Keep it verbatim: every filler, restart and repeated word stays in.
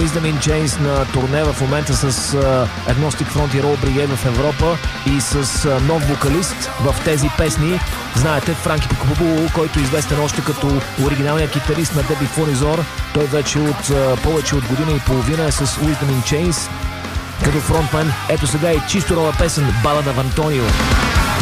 Wisdom in Chains на турне в момента с Agnostic Front и Roll Brigade в Европа и с нов вокалист в тези песни. Знаете, Франки Пикабу, който е известен още като оригиналният китарист на Деби Фонизор. Той вече от повече от година и половина е с Wisdom in Chains като фронтмен. Ето сега и чисто нова песен, балада в Антонио.